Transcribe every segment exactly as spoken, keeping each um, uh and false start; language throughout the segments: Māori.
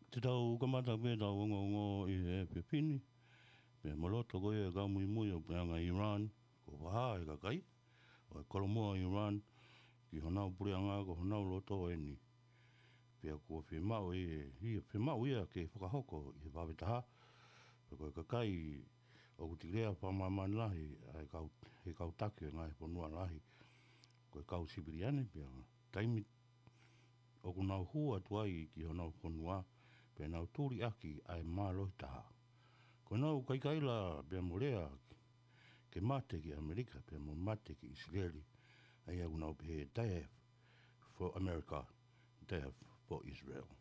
Te tau kamata me tau ongo ongo i e pepini. Me maloto ko e ka mui mui o peanga Iran. Ko waha e ka kai. O e kolomoa Iran. Ki honau pureanga ko honau loto e ni. Pea ko whemau e, i e whemau ia ke whakahoko i he wawetaha. Pea ko e ka kai o kutirea whamamani lahi. He kau, he kau take o ngai ponua lahi. Ko e kau sibiriane pea. Taimi o kunau hua tuai ki honau ponua. Pea nau tūri aki ai māloi taha. Ko nau kaikaila pea morea ke mate ki Amerika, pea mo mate ki Israeli. Ai au nau pe Day for America, Day for Israel.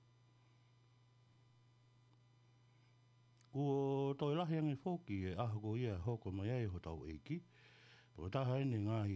Ko toi lahi angi whoki e aho ko ia hoko mai ai ho tau eiki. Po taha ene ngahi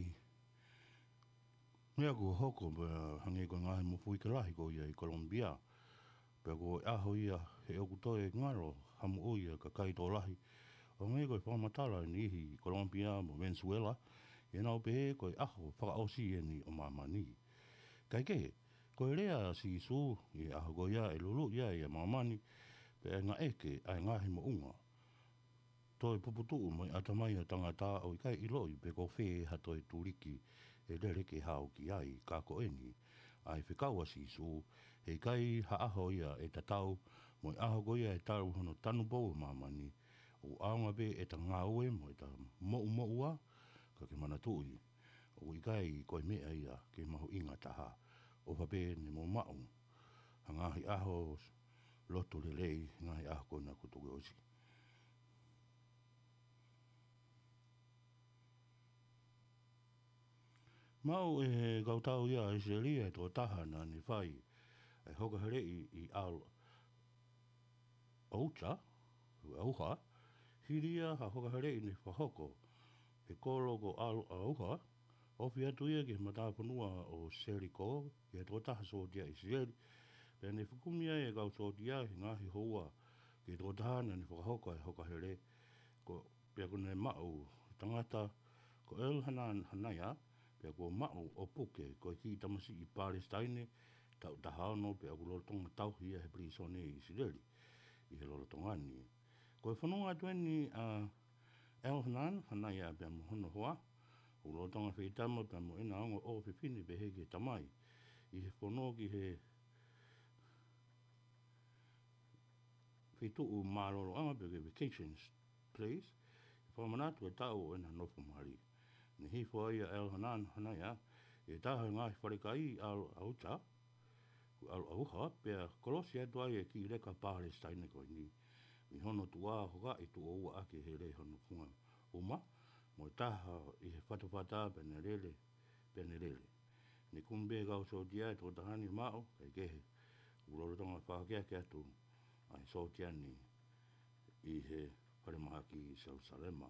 mea ko hoko hangi ko ngahi mo fui ke lahi ko ia i Colombia. Pea ko aho ia he oku toi ngaro hamu o ia ka kai tō lahi. O ngai koe whamatala ni ihi Colombia mo Venezuela. E nau pe koe aho whakaosi e ni o mamani. Kai ke, koe rea si su i aho ko ia e lulu ia i a mamani. Pea ngā eke ai ngahi mo unga. Toi puputu mo i atamai a tangata o i kai iloi pe ko whee hato e tūriki e lereke hao ki ai kako eni. Ai whikaua si su, hei kai haaho ia e tatau, mo i aho ko ia e taru hono tanu pou mamani, o aonga be e ta ngaue mo i ta mou mou a, ka ke mana tui. O i kai koe mea ia ke maho inga taha, o pape ne mo mau. Hangahi aho loto lelei, ngahi aho kona kutuke osi. Mau e kautau ia e se lia e tō tahana ni whai, e hoka herei i ao auta, auha, hiria ha hoka herei ni whahoko, e kolo ko ao auha, ofi atu ia ke matapunua o Seriko, ke tō taha sōtia i Seri, pia ne whukumia e kau sōtia i ngahi hoa, ke tō tahana ni whakahoko e hoka herei, ko pia kone mau tangata, ko el hanan hanaya, pia ko mau o puke, ko ki tamasi i Palestine, tau tahano, pia ko lolo tonga tauhi e he brisone i Sireli, i he lolo tongani. Ko e whanonga tueni a el hanan, hanaya pia mo hono hoa, o lolo tonga whitama, pia mo ina ongo o whipini pe heke tamai, i he whanonga ki he whitu u mālolo anga, pia ke vacations place, whamanatu e tau o ina nofu mari. Ni hi fwai a el hanan hanaya, e taha ngahi wharekai al auta, al auha, pia kolosi atu ai e ki reka Palestine koe ni. Mi hono tua hoka i tu oua ake he re hono kunga uma, mo taha i he whatawhata pene rele, pene rele. Ni kumbe kau so dia e tō tahani mao, kai kehe, urorotonga whakakea ke atu, ai so tiani i he wharemahaki i Jerusalema.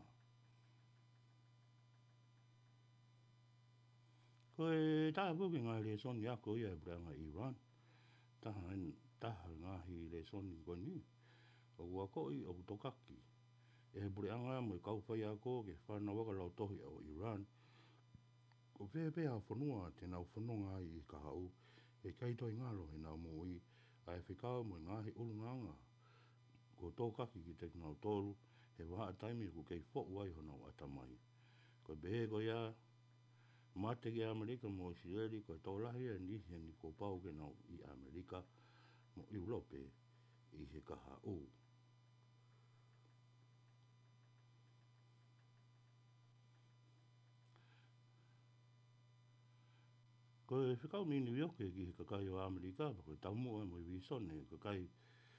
Ko e taha puki ngā le soni ako ia e branga Iran. Taha, taha ngahi le soni koe ni. O wako i o tokaki. E he branga mo i kau whai ako ke whana waka lau tohi o Iran. Ko whewhe a whanua te nau whanonga i ka hau. E kai toi ngalo he nau mo i. A e whikau mo i ngahi urunganga. Ko tokaki ki te nau tolu. He waha taimi ku kei fo wai hono atamai. Ko behe ko ia. Mate ki Amerika mo Israeli ko tōlahi e ni he ni ko pau ke nau i Amerika mo Europe i he kaha o. Ko e whikau mi New York ki he kakai o Amerika, ko e taumua mo i visone kakai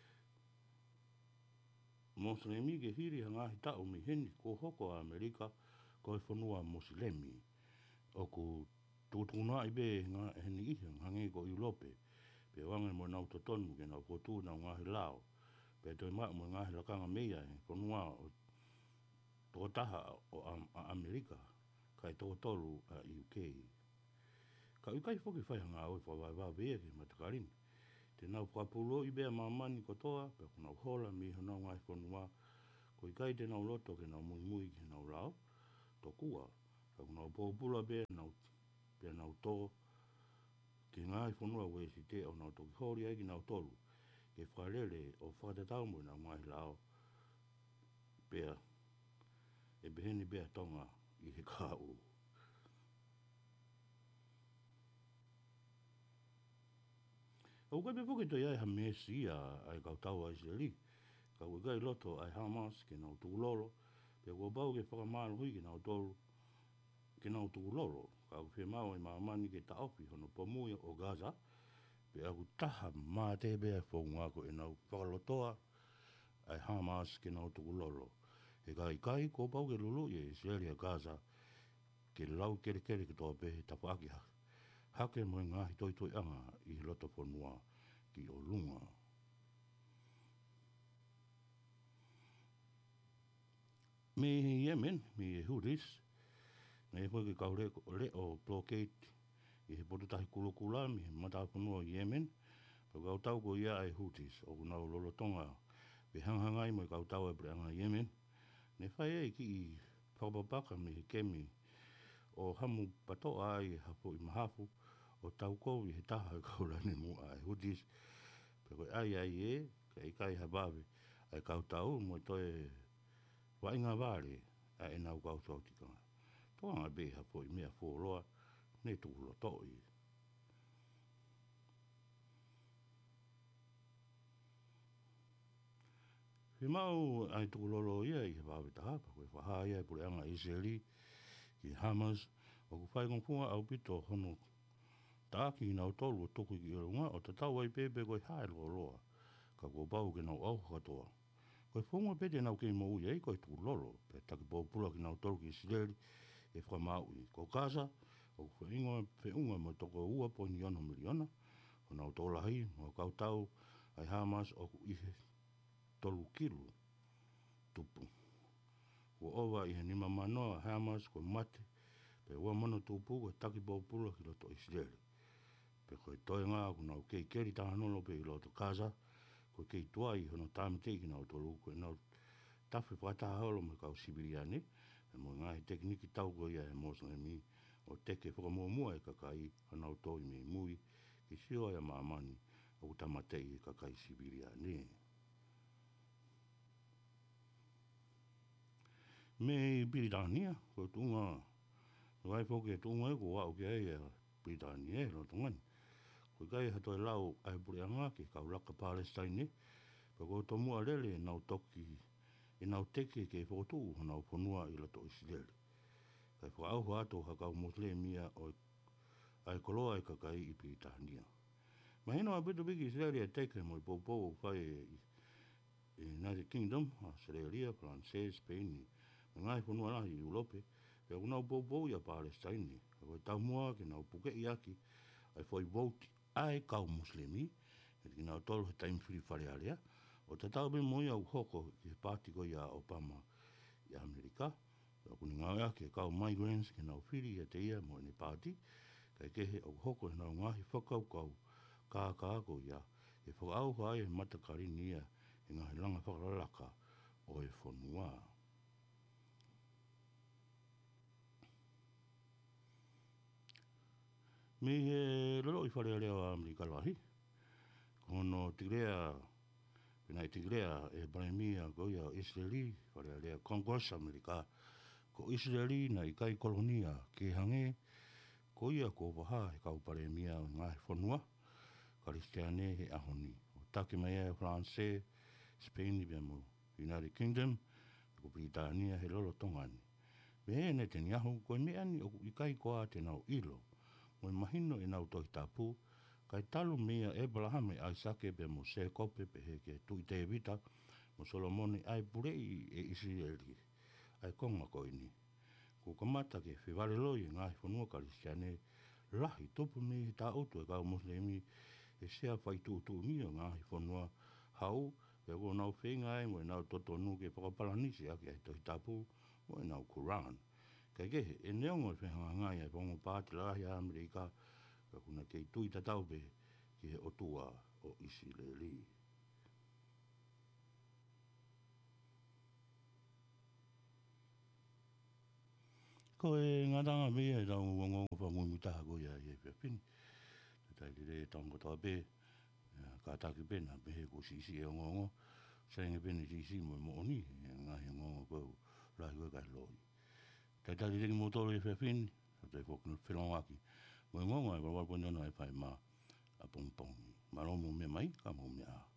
Moslemi ke hiri hangahi tau mi heni ko hoko a Amerika ko e whanua Moslemi. O ko tūtuna i be ngā heni ihi hangi ko Europe. Pe wangai mo nau totonu ke nau kotu nau ngahi lao. Pe toi maa mo ngahi lakanga meia e whanua o tō taha o Amerika. Kai tō tolu a U K. Ka ukai whoki whai hanga oi whawai wā vea ke matakarini. Te nau whapulo i bea mamani kotoa. Pe ko nau hola mi hanau ngahi whanua. Ko i kai te nau loto ke nau mui mui ke nau lao. Tō kua. Ka nau pōpula be nau pe nau tō ke ngai whanua we si te o nau toki hori ai ki nau tolu ke whakarele o whakatatau mo na mai lao pea e beheni bea tonga i he kāu. O kai pe poke to iai ha mesi a ai kau tau a Israeli. Ka ua gai loto ai Hamas ke nau tūlolo. Pea kua bau ke whakamāra hui ke nau tolu ke nau tūlolo. Ka ua whemau ai maamani ke taopi hono pomuia o Gaza. Pea ku taha mā te bea whaunga ko e nau whakalotoa ai Hamas ke nau tūlolo. He kai kai ko bau ke lulu i Israeli a Gaza ke lau kere kere ke toa pehe tapaki ha. Hake mo ngā hi toi toi anga i loto whanua ki o lunga. Me Yemen, me Houthis, me e ke kau le, le o blockade i he potutahi kulukula, me he matawhanua Yemen, pe kau tau ko ia ai Houthis, o kunau lolotonga, pe hanghangai mo i kau tau e breanga Yemen, ne whai e ki i whakapapaka me he kemi, o hamu patoa ai hapo i mahafu, o tau kou i he taha i kau lani mua ai Houthis, pe koe ai ai e, ka i kai habawe, ai kau tau mo i toe wa inga vale a e nau kau tau tikanga. Toa ngā beha po i mea whoroa, ne tūlo toi. He mau ai tūlolo ia i he wawe tahapa, koe whaha ia i pure anga Israeli, ki Hamas, o ku whai ngongfunga au pito hono tāki i nau tolu o toku ki orunga, o te tau ai pepe koe hae loa loa, ka kua bau ke nau au katoa. Koe whonga pete nau kei mo ui ei, koe tūlolo, pe taki pōpula ki nau tolu ki Israeli, e whamau i. Ko Gaza, o ku whaingoa whiunga mo toko ua po ni ono miliona, o nau tōlahi, mo kau tau, ai Hamas o ku ihe tolu kilu tupu. Ko owa i he nima manoa Hamas ko mate, pe ua mono tupu ko taki pōpula ki loto Israeli. Pe koe toi ngā ku nau kei keri tāhanolo pe i loto Gaza, ko kei tuai hono tāmatei ki nau tolu, ko nau tawhi whakataholo mo kau Sibiriani, e mo ngā he tekniki tau ko ia e Moslemi, o teke whakamua e kakai, hanau toi me mui, ki sio ai a mamani, o tamatei e kakai Sibiriani. Me Biritania, ko tunga, wai poke tunga e ko wau ke ai a Biritania e lo tungani. Ko kai hatoi lau ai puri anga ki kau laka Palestine, pe ko tomua lele nau toki, e nau teke ke whotu nau whanua i lato Israeli. Kai whaau hato hakau Muslimia o ai koloa e kakai i Biritania. Mahino a bitu biki Israeli a teke mo i popo whai e United Kingdom, Australia, France, Spain, ngai whanua lahi i Urope, pe o nau popo i a Palestine, ko tau mua ke nau puke i aki, ai foi vote ai kau muslimi, e ki nau tolu he time free whare alea, o te tau me moi au hoko i pāti ko i a Obama i Amerika, o kuni ngau ea ke kau migrants ke nau whiri e te ia mo ni pāti, kai kehe au hoko e nau ngahi whakau kau kā kā ko ia, e whakau hai e matakarini ia, e ngahi langa whakaralaka o e whanua. Me he lolo i whare alea o Amerika lahi, kono tigrea, pinai tigrea e Baimia ko ia o Israeli, whare alea Congress Amerika, ko Israeli na i kai kolonia ke hange, ko ia ko waha he kau Baimia o ngāhi whanua, Karistiane he ahoni, o take mai e France, Spain i mo United Kingdom, ko Britania he lolo tongani. Me he ne te niahu, ko me ani o i kai koa te nau ilo, mo mahino e nau tohi tāpū, kai talu mea Abraham e Isake pe mo se kope pe he ke tui te vita, mo Solomoni ai purei e Israeli, ai konga koini. Ko kamata ke whiware loi ngāhi whanua Karistiane, lahi topu me tā otu e kau Muslimi, e sea whai tū tū mi o ngāhi whanua hau, pe ko nau whenga e mo e nau totonu ke whakapalanisi ake ai tohi tāpū, mo e nau Quran. Kai kehe, e neongo e whenga ngai e pongo pāti lahi a Amerika, ka kuna kei tui tatau pe ki he otua o Israeli. Ko e ngatanga mea e tau ngongo whangu mutaha ko ia i e whiapini. Tai lire e tango tawa pe, ka taki pena pe he ko si si e ngongo sa nge pena si si mo mo ni nga he ngongo ko la ko ka loi ta ta ri mo to le fe fin ta ko no fe long aki mo ngongo e ko ko no e fai ma a pong pong ma lo mo me mai ka mo me a